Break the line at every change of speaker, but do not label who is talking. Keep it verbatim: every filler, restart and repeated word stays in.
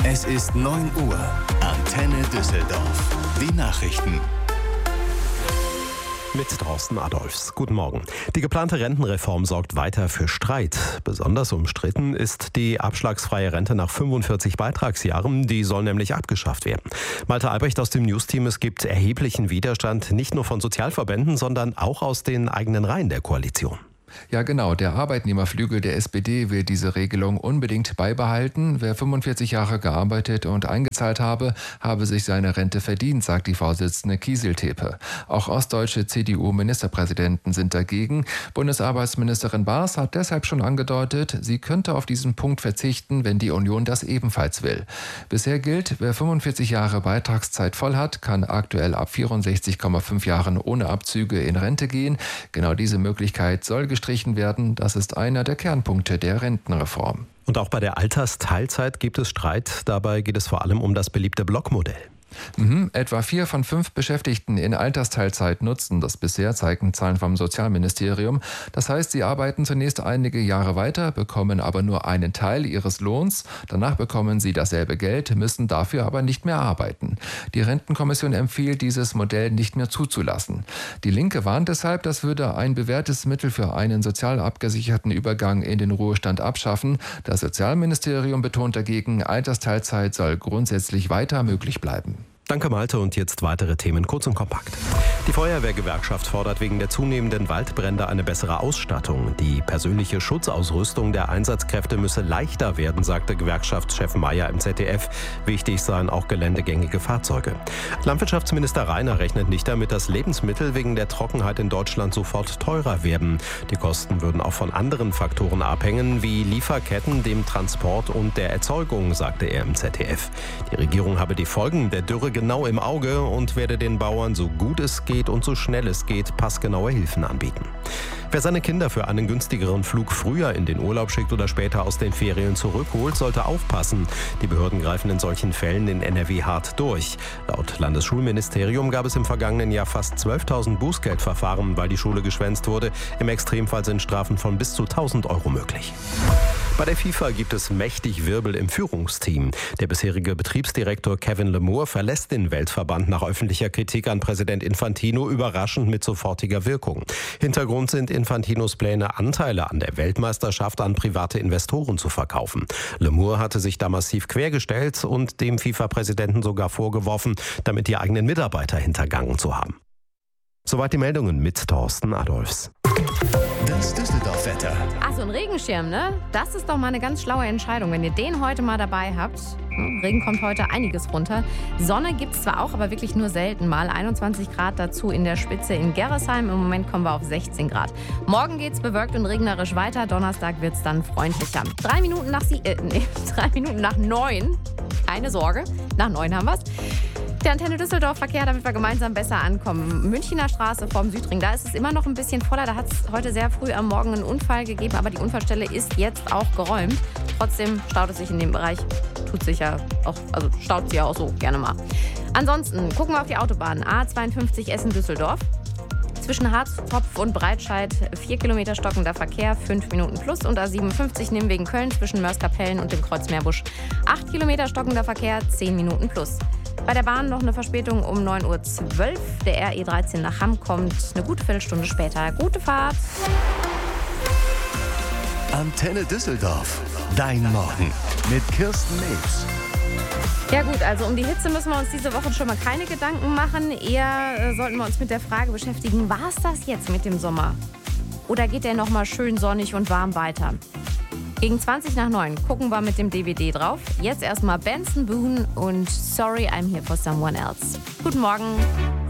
Es ist neun Uhr. Antenne Düsseldorf. Die Nachrichten.
Mit Thorsten Adolfs. Guten Morgen. Die geplante Rentenreform sorgt weiter für Streit. Besonders umstritten ist die abschlagsfreie Rente nach fünfundvierzig Beitragsjahren. Die soll nämlich abgeschafft werden. Malte Albrecht aus dem News-Team. Es gibt erheblichen Widerstand, nicht nur von Sozialverbänden, sondern auch aus den eigenen Reihen der Koalition.
Ja genau, der Arbeitnehmerflügel der S P D will diese Regelung unbedingt beibehalten. Wer fünfundvierzig Jahre gearbeitet und eingezahlt habe, habe sich seine Rente verdient, sagt die Vorsitzende Kieseltepe. Auch ostdeutsche C D U-Ministerpräsidenten sind dagegen. Bundesarbeitsministerin Baas hat deshalb schon angedeutet, sie könnte auf diesen Punkt verzichten, wenn die Union das ebenfalls will. Bisher gilt, wer fünfundvierzig Jahre Beitragszeit voll hat, kann aktuell ab vierundsechzig Komma fünf Jahren ohne Abzüge in Rente gehen. Genau diese Möglichkeit soll gestrichen werden. Das ist einer der Kernpunkte der Rentenreform.
Und auch bei der Altersteilzeit gibt es Streit. Dabei geht es vor allem um das beliebte Blockmodell.
Mhm. Etwa vier von fünf Beschäftigten in Altersteilzeit nutzen das bisher, zeigen Zahlen vom Sozialministerium. Das heißt, sie arbeiten zunächst einige Jahre weiter, bekommen aber nur einen Teil ihres Lohns. Danach bekommen sie dasselbe Geld, müssen dafür aber nicht mehr arbeiten. Die Rentenkommission empfiehlt, dieses Modell nicht mehr zuzulassen. Die Linke warnt deshalb, das würde ein bewährtes Mittel für einen sozial abgesicherten Übergang in den Ruhestand abschaffen. Das Sozialministerium betont dagegen, Altersteilzeit soll grundsätzlich weiter möglich bleiben.
Danke Malte und jetzt weitere Themen kurz und kompakt. Die Feuerwehrgewerkschaft fordert wegen der zunehmenden Waldbrände eine bessere Ausstattung. Die persönliche Schutzausrüstung der Einsatzkräfte müsse leichter werden, sagte Gewerkschaftschef Mayer im Z D F. Wichtig seien auch geländegängige Fahrzeuge. Landwirtschaftsminister Rainer rechnet nicht damit, dass Lebensmittel wegen der Trockenheit in Deutschland sofort teurer werden. Die Kosten würden auch von anderen Faktoren abhängen, wie Lieferketten, dem Transport und der Erzeugung, sagte er im Z D F. Die Regierung habe die Folgen der Dürre genau im Auge und werde den Bauern so gut es geht und so schnell es geht passgenaue Hilfen anbieten. Wer seine Kinder für einen günstigeren Flug früher in den Urlaub schickt oder später aus den Ferien zurückholt, sollte aufpassen. Die Behörden greifen in solchen Fällen in N R W hart durch. Laut Landesschulministerium gab es im vergangenen Jahr fast zwölftausend Bußgeldverfahren, weil die Schule geschwänzt wurde. Im Extremfall sind Strafen von bis zu tausend Euro möglich. Bei der FIFA gibt es mächtig Wirbel im Führungsteam. Der bisherige Betriebsdirektor Kevin Lemure verlässt den Weltverband nach öffentlicher Kritik an Präsident Infantino überraschend mit sofortiger Wirkung. Hintergrund sind Infantinos Pläne, Anteile an der Weltmeisterschaft an private Investoren zu verkaufen. Lemure hatte sich da massiv quergestellt und dem FIFA-Präsidenten sogar vorgeworfen, damit die eigenen Mitarbeiter hintergangen zu haben. Soweit die Meldungen mit Thorsten Adolfs.
Das Düsseldorf-Wetter.
Ach, so ein Regenschirm, ne? Das ist doch mal eine ganz schlaue Entscheidung, wenn ihr den heute mal dabei habt. Regen kommt heute einiges runter. Sonne gibt es zwar auch, aber wirklich nur selten mal. einundzwanzig Grad dazu in der Spitze in Gerresheim. Im Moment kommen wir auf sechzehn Grad. Morgen geht es bewölkt und regnerisch weiter. Donnerstag wird es dann freundlicher. Drei Minuten nach sie, äh, nee, drei Minuten nach neun. Keine Sorge, nach neun haben wir es. Der Antenne Düsseldorf-Verkehr, damit wir gemeinsam besser ankommen. Münchner Straße vorm Südring, da ist es immer noch ein bisschen voller. Da hat es heute sehr früh am Morgen einen Unfall gegeben, aber die Unfallstelle ist jetzt auch geräumt. Trotzdem staut es sich in dem Bereich, tut sich ja auch, also staut sich ja auch so gerne mal. Ansonsten gucken wir auf die Autobahn. A zweiundfünfzig Essen-Düsseldorf. Zwischen Harzopf und Breitscheid vier Kilometer stockender Verkehr, fünf Minuten plus. Und A siebenundfünfzig Nimwegen-Köln zwischen Mörs-Kapellen und dem Kreuz Meerbusch acht Kilometer stockender Verkehr, zehn Minuten plus. Bei der Bahn noch eine Verspätung um neun Uhr zwölf. Der R E dreizehn nach Hamm kommt eine gute Viertelstunde später. Gute Fahrt.
Antenne Düsseldorf. Dein Morgen mit Kirsten News.
Ja gut, also um die Hitze müssen wir uns diese Woche schon mal keine Gedanken machen. Eher äh, sollten wir uns mit der Frage beschäftigen, war es das jetzt mit dem Sommer? Oder geht der noch mal schön sonnig und warm weiter? Gegen zwanzig nach neun gucken wir mit dem D V D drauf. Jetzt erstmal Benson Boone und Sorry I'm Here for Someone Else. Guten Morgen.